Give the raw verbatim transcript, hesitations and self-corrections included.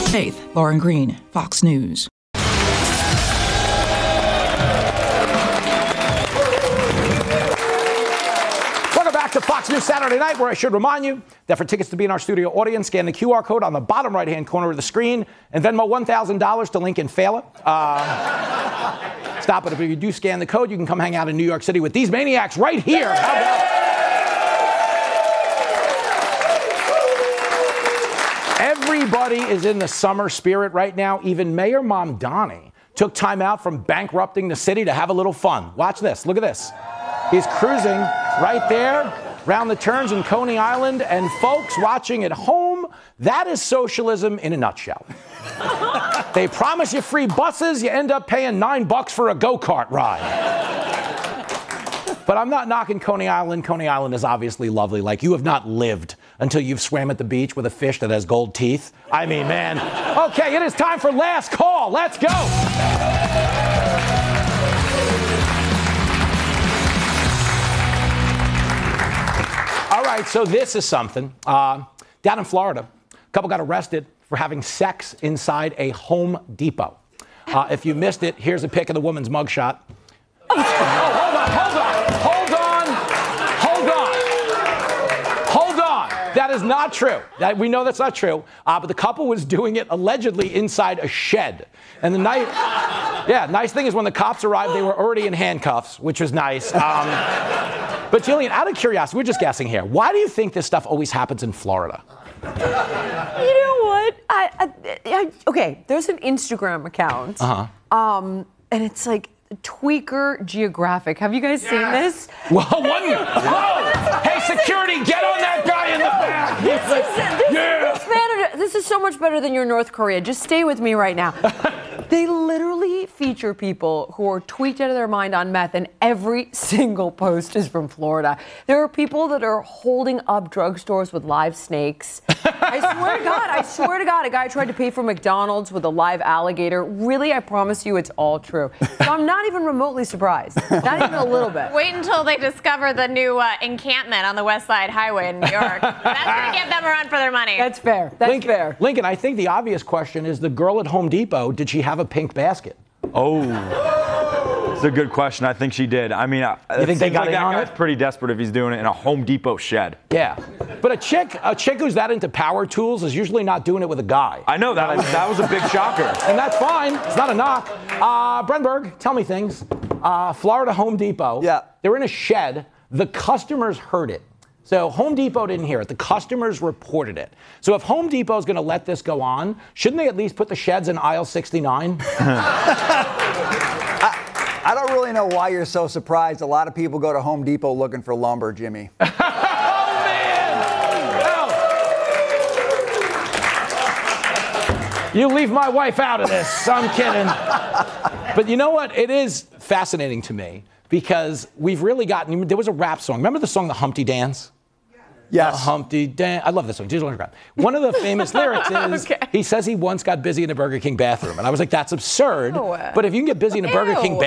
Faith Lauren Green, Fox News. Welcome back to Fox News Saturday Night, where I should remind you that for tickets to be in our studio audience, scan the Q R code on the bottom right-hand corner of the screen and Venmo one thousand dollars to Lincoln Fela. Uh, stop it. If you do scan the code, you can come hang out in New York City with these maniacs right here. How about Everybody is in the summer spirit right now. Even Mayor Mamdani took time out from bankrupting the city to have a little fun. Watch this. Look at this. He's cruising right there around the turns in Coney Island. And folks watching at home, that is socialism in a nutshell. They promise you free buses. You end up paying nine bucks for a go-kart ride. But I'm not knocking Coney Island. Coney Island is obviously lovely. Like, you have not lived until you've swam at the beach with a fish that has gold teeth. I mean, man. Okay, it is time for last call. Let's go. All right, so this is something. Uh, down in Florida, a couple got arrested for having sex inside a Home Depot. Uh, if you missed it, here's a pic of the woman's mugshot. Oh, hold on, hold on. Hold on. Hold on. Hold on. That is not true. That, we know that's not true. Uh, but the couple was doing it allegedly inside a shed. And the night, yeah, nice thing is when the cops arrived, they were already in handcuffs, which was nice. Um, but Jillian, out of curiosity, we're just guessing here. Why do you think this stuff always happens in Florida? You know what? I, I, I, okay, there's an Instagram account. Uh-huh. Um, and it's like Tweaker Geographic. Have you guys yes. seen this? Well, one. Whoa! Hey, security, get on that guy in the back. This is, this, yeah. this, better, this is so much better than your North Korea. Just stay with me right now. They literally feature people who are tweaked out of their mind on meth, and every single post is from Florida. There are people that are holding up drugstores with live snakes. I swear to God, I swear to God, a guy tried to pay for McDonald's with a live alligator. Really, I promise you it's all true. So I'm not even remotely surprised. Not even a little bit. Wait until they discover the new uh, encampment on the West Side Highway in New York. That's going to give them a run for their money. That's fair. That's Lincoln, fair. Lincoln, I think the obvious question is the girl at Home Depot, did she have a pink basket? Oh, it's a good question. I think she did. I mean, you think they got like in that on guy's it? Pretty desperate if he's doing it in a Home Depot shed. Yeah, but a chick, a chick who's that into power tools is usually not doing it with a guy. I know that was that was a big shocker, and that's fine. It's not a knock. Uh, Brenberg, tell me things. Uh, Florida Home Depot. Yeah, they're in a shed. The customers heard it. So Home Depot didn't hear it. The customers reported it. So if Home Depot is going to let this go on, shouldn't they at least put the sheds in aisle sixty-nine? I, I don't really know why you're so surprised. A lot of people go to Home Depot looking for lumber, Jimmy. Oh, man! No. You leave my wife out of this. I'm kidding. But you know what? It is fascinating to me because we've really gotten, there was a rap song. Remember the song, The Humpty Dance? Yes. Uh, Humpty Dance. I love this song. One of the famous lyrics is, okay. He says he once got busy in a Burger King bathroom. And I was like, that's absurd. No. But if you can get busy in a Burger Ew. King bathroom,